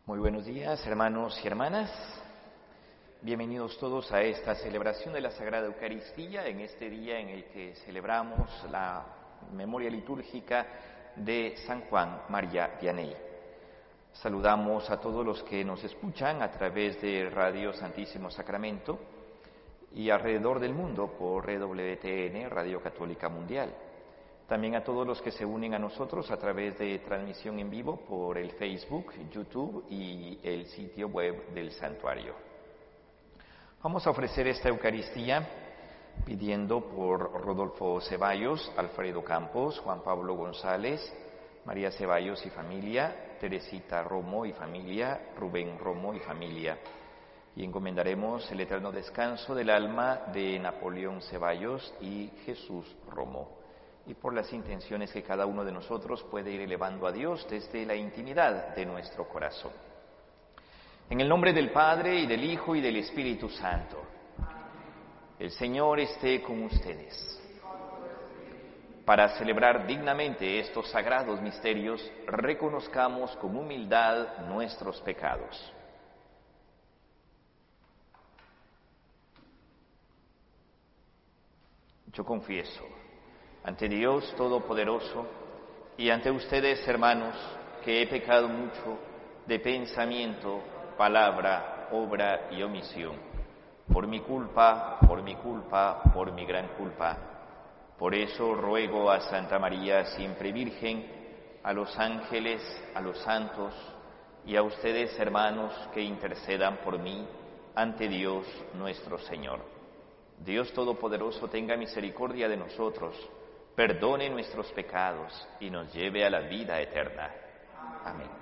Muy buenos días, hermanos y hermanas. Bienvenidos todos a esta celebración de la Sagrada Eucaristía, en este día en el que celebramos la memoria litúrgica de San Juan María Vianney. Saludamos a todos los que nos escuchan a través de Radio Santísimo Sacramento y alrededor del mundo por EWTN, Radio Católica Mundial. También a todos los que se unen a nosotros a través de transmisión en vivo por el Facebook, YouTube y el sitio web del santuario. Vamos a ofrecer esta Eucaristía pidiendo por Rodolfo Ceballos, Alfredo Campos, Juan Pablo González, María Ceballos y familia, Teresita Romo y familia, Rubén Romo y familia. Y encomendaremos el eterno descanso del alma de Napoleón Ceballos y Jesús Romo. Y por las intenciones que cada uno de nosotros puede ir elevando a Dios desde la intimidad de nuestro corazón. En el nombre del Padre, y del Hijo, y del Espíritu Santo. El Señor esté con ustedes. Para celebrar dignamente estos sagrados misterios, reconozcamos con humildad nuestros pecados. Yo confieso ante Dios Todopoderoso y ante ustedes, hermanos, que he pecado mucho de pensamiento, palabra, obra y omisión, por mi culpa, por mi gran culpa. Por eso ruego a Santa María, siempre Virgen, a los ángeles, a los santos y a ustedes, hermanos, que intercedan por mí ante Dios nuestro Señor. Dios Todopoderoso tenga misericordia de nosotros, perdone nuestros pecados y nos lleve a la vida eterna. Amén.